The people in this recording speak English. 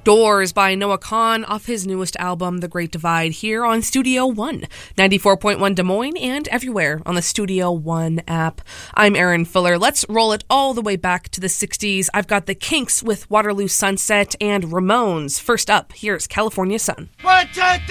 Doors by Noah Kahan off his newest album, The Great Divide, here on Studio One, 94.1 Des Moines and everywhere on the Studio One app. I'm Erin Fuller. Let's roll it all the way back to the 60s. I've got the Kinks with Waterloo Sunset and Ramones. First up, here's California Sun. 1, 2, 3.